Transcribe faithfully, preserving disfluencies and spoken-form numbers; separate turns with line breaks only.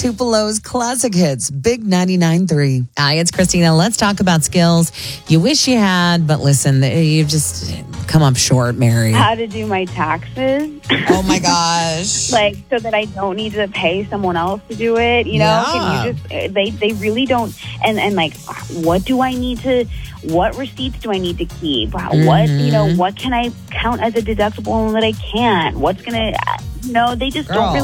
Tupelo's classic hits, Big ninety-nine point three. Hi, it's Christina. Let's talk about skills you wish you had, but listen, you just come up short, Mary.
How to do my taxes.
Oh my gosh.
Like, so that I don't need to pay someone else to do it, you know?
Yeah.
Can you just, they, they really don't, and, and like, what do I need to, what receipts do I need to keep? What, you know, what can I count as a deductible and that I can't? What's going to, no, they just
Girl.
don't really